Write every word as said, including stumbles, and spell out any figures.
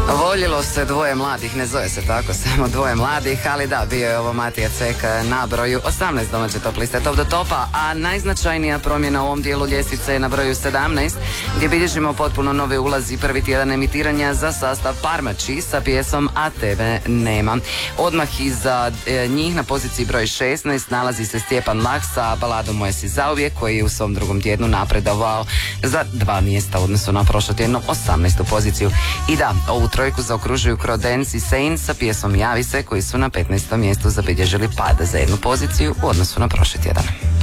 Voljelo se dvoje mladih, ne zove se tako, samo dvoje mladih, ali da, bio je ovo Matija Cek na broju osamnaest domaće top liste Top do Topa, a najznačajnija promjena u ovom dijelu ljestvice je na broju sedamnaest, gdje bilježimo potpuno nove ulazi prvi tjedan emitiranja za sastav Parmači sa pjesom A tebe nema. Odmah iza e, njih na poziciji broj šesnaest nalazi se Stjepan Lah sa baladom Moje si zauvijek, koji je u svom drugom tjednu napredovao za dva mjesta u odnosu na prošlotjednu osamnaestu poziciju. I da, ovu trojku zaokružuju Crodence i Saints sa pjesom Javi se, koji su na petnaestom mjestu zabilježili pada za jednu poziciju u odnosu na prošli tjedan.